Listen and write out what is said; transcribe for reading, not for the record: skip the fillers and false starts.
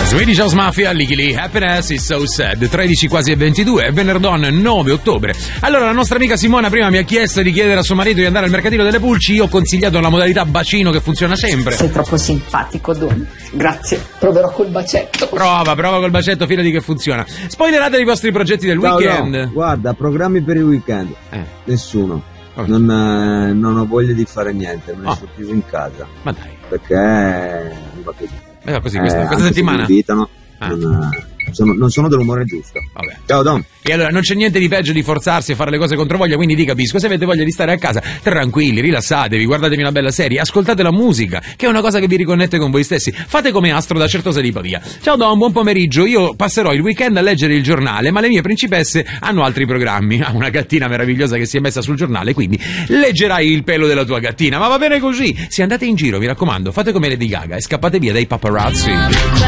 Swedish House Mafia, Licky Lee, Happiness is so sad, 13 quasi e 22, venerdì 9 ottobre. Allora, la nostra amica Simona prima mi ha chiesto di chiedere a suo marito di andare al mercatino delle pulci, io ho consigliato la modalità bacino che funziona sempre. Sei troppo simpatico, Don. Grazie, proverò col bacetto. Prova col bacetto, fidati che funziona. Spoilerate i vostri progetti del weekend. No, guarda, programmi per il weekend. Nessuno. Okay. Non ho voglia di fare niente, me ne sto chiuso in casa. Ma dai. Perché non va così. Così questa settimana. Mi invitano, non sono dell'umore giusto. Vabbè. Ciao Don. E allora non c'è niente di peggio di forzarsi a fare le cose contro voglia, quindi ti capisco. Se avete voglia di stare a casa, tranquilli, rilassatevi, guardatevi una bella serie, ascoltate la musica, che è una cosa che vi riconnette con voi stessi. Fate come Astro da Certosa di Pavia. Ciao Don, buon pomeriggio. Io passerò il weekend a leggere il giornale, ma le mie principesse hanno altri programmi. Ha una gattina meravigliosa che si è messa sul giornale, quindi leggerai il pelo della tua gattina. Ma va bene così. Se andate in giro, mi raccomando, fate come Lady Gaga e scappate via dai paparazzi.